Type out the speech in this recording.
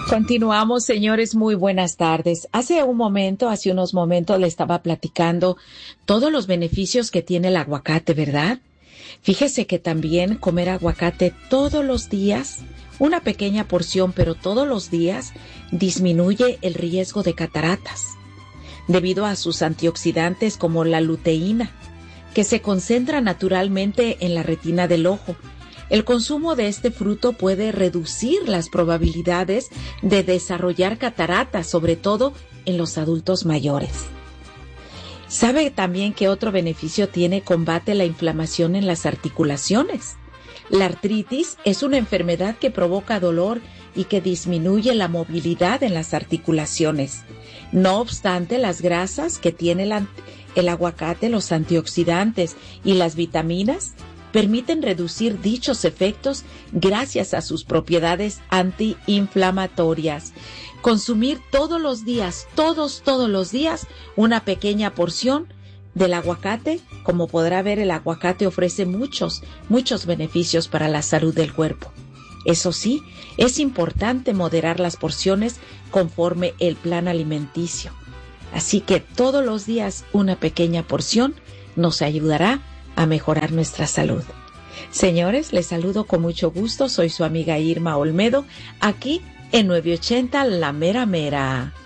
Continuamos, señores, muy buenas tardes. Hace unos momentos le estaba platicando todos los beneficios que tiene el aguacate, ¿verdad? Fíjese que también comer aguacate todos los días, una pequeña porción, pero todos los días, disminuye el riesgo de cataratas, debido a sus antioxidantes como la luteína, que se concentra naturalmente en la retina del ojo. El consumo de este fruto puede reducir las probabilidades de desarrollar cataratas, sobre todo en los adultos mayores. ¿Sabe también que otro beneficio tiene? Combate la inflamación en las articulaciones. La artritis es una enfermedad que provoca dolor y que disminuye la movilidad en las articulaciones. No obstante, las grasas que tiene el aguacate, los antioxidantes y las vitaminas permiten reducir dichos efectos gracias a sus propiedades antiinflamatorias. Consumir todos los días, todos los días, una pequeña porción del aguacate. Como podrá ver, el aguacate ofrece muchos beneficios para la salud del cuerpo. Eso sí, es importante moderar las porciones conforme el plan alimenticio. Así que todos los días una pequeña porción nos ayudará a mejorar nuestra salud. Señores, les saludo con mucho gusto. Soy su amiga Irma Olmedo, aquí en 980 La Mera Mera.